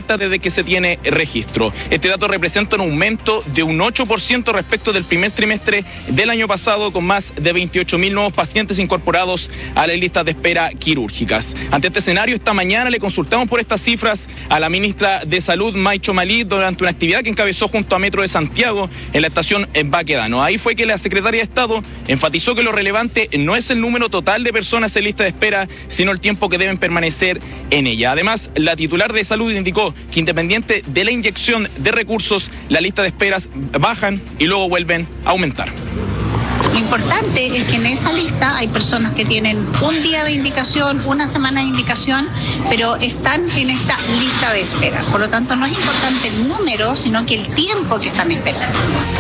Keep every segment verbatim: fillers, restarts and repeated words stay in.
alta desde que se tiene registro. Este dato representa un aumento de un ocho por ciento respecto del primer trimestre del año pasado, con más de veintiocho mil nuevos pacientes incorporados a las listas de espera quirúrgicas. Ante este escenario, esta mañana le consultamos por estas cifras a la ministra de Salud, Maicho Malí, durante una actividad que encabezó junto a Metro de Santiago en la estación Baquedano. Ahí fue que la secretaria de Estado enfatizó que lo relevante no es el número total de personas en lista de espera, sino el tiempo que deben permanecer en ella. Además, la titular de Salud indicó que independiente de la inyección de recursos, la lista de esperas bajan y luego vuelven a aumentar. Lo importante es que en esa lista hay personas que tienen un día de indicación, una semana de indicación, pero están en esta lista de espera. Por lo tanto, no es importante el número, sino que el tiempo que están esperando.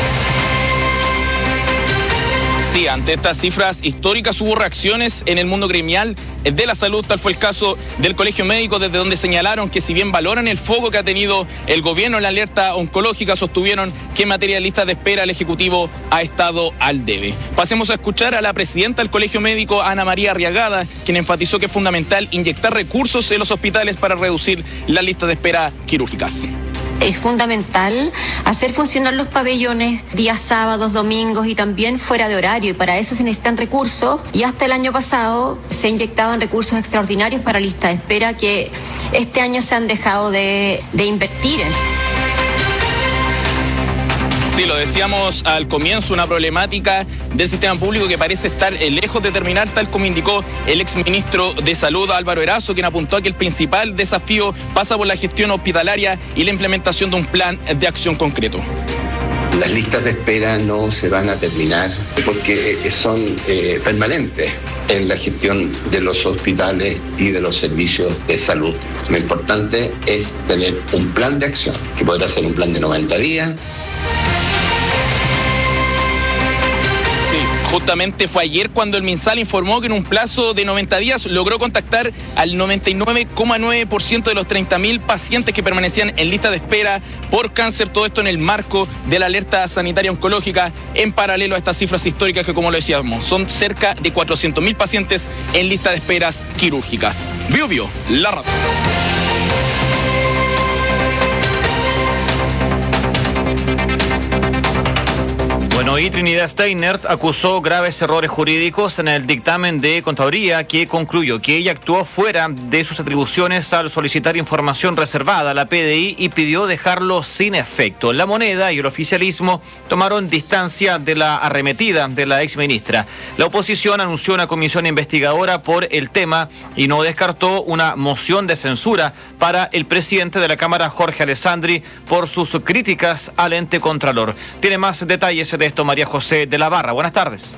Sí, ante estas cifras históricas hubo reacciones en el mundo gremial de la salud. Tal fue el caso del Colegio Médico, desde donde señalaron que si bien valoran el foco que ha tenido el gobierno en la alerta oncológica, sostuvieron que en materia de listas de espera el Ejecutivo ha estado al debe. Pasemos a escuchar a la presidenta del Colegio Médico, Ana María Arriagada, quien enfatizó que es fundamental inyectar recursos en los hospitales para reducir las listas de espera quirúrgicas. Es fundamental hacer funcionar los pabellones días sábados, domingos y también fuera de horario, y para eso se necesitan recursos, y hasta el año pasado se inyectaban recursos extraordinarios para lista de espera que este año se han dejado de, de invertir en. Sí, lo decíamos al comienzo, una problemática del sistema público que parece estar lejos de terminar, tal como indicó el exministro de Salud, Álvaro Erazo, quien apuntó a que el principal desafío pasa por la gestión hospitalaria y la implementación de un plan de acción concreto. Las listas de espera no se van a terminar porque son eh, permanentes en la gestión de los hospitales y de los servicios de salud. Lo importante es tener un plan de acción, que podrá ser un plan de noventa días. Justamente fue ayer cuando el MinSal informó que en un plazo de noventa días logró contactar al noventa y nueve coma nueve por ciento de los treinta mil pacientes que permanecían en lista de espera por cáncer, todo esto en el marco de la alerta sanitaria oncológica, en paralelo a estas cifras históricas que, como lo decíamos, son cerca de cuatrocientos mil pacientes en lista de esperas quirúrgicas. Bio Bio, la radio. Bueno, y Trinidad Steiner acusó graves errores jurídicos en el dictamen de Contraloría, que concluyó que ella actuó fuera de sus atribuciones al solicitar información reservada a la P D I y pidió dejarlo sin efecto. La Moneda y el oficialismo tomaron distancia de la arremetida de la exministra. La oposición anunció una comisión investigadora por el tema y no descartó una moción de censura para el presidente de la Cámara, Jorge Alessandri, por sus críticas al ente contralor. Tiene más detalles de esto María José de la Barra. Buenas tardes.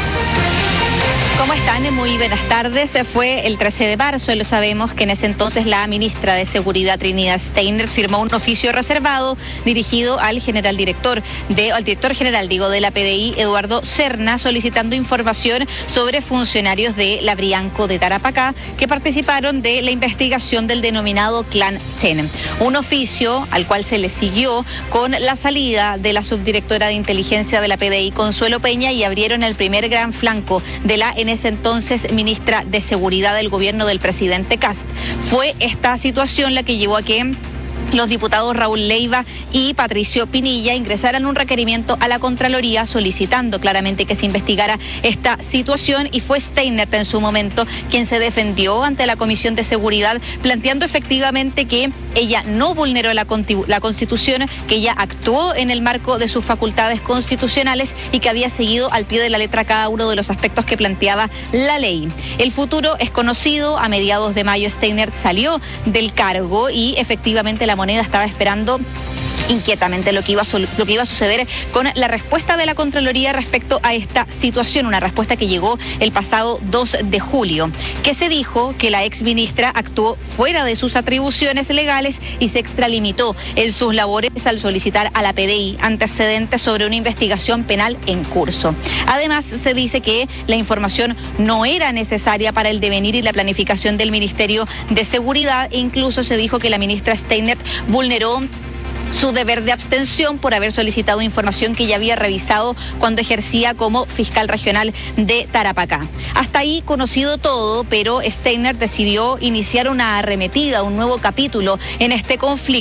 ¿Cómo están? Muy buenas tardes. Fue el trece de marzo, lo sabemos, que en ese entonces la ministra de Seguridad, Trinidad Steiner, firmó un oficio reservado dirigido al general director, de, al director general, digo, de la P D I, Eduardo Serna, solicitando información sobre funcionarios de la Brianco de Tarapacá que participaron de la investigación del denominado Clan Chen. Un oficio al cual se le siguió con la salida de la subdirectora de inteligencia de la P D I, Consuelo Peña, y abrieron el primer gran flanco de la en ese entonces ministra de Seguridad del gobierno del presidente Kast. Fue esta situación la que llevó a que los diputados Raúl Leiva y Patricio Pinilla ingresaran un requerimiento a la Contraloría solicitando claramente que se investigara esta situación, y fue Steiner en su momento quien se defendió ante la Comisión de Seguridad, planteando efectivamente que ella no vulneró la, la Constitución, que ella actuó en el marco de sus facultades constitucionales y que había seguido al pie de la letra cada uno de los aspectos que planteaba la ley. El futuro es conocido. A mediados de mayo Steiner salió del cargo y efectivamente la Moneda estaba esperando inquietamente lo que iba a, lo que iba a suceder con la respuesta de la Contraloría respecto a esta situación, una respuesta que llegó el pasado dos de julio, que se dijo que la exministra actuó fuera de sus atribuciones legales y se extralimitó en sus labores al solicitar a la P D I antecedentes sobre una investigación penal en curso. Además, se dice que la información no era necesaria para el devenir y la planificación del Ministerio de Seguridad, e incluso se dijo que la ministra Steiner vulneró su deber de abstención por haber solicitado información que ya había revisado cuando ejercía como fiscal regional de Tarapacá. Hasta ahí conocido todo, pero Steiner decidió iniciar una arremetida, un nuevo capítulo en este conflicto.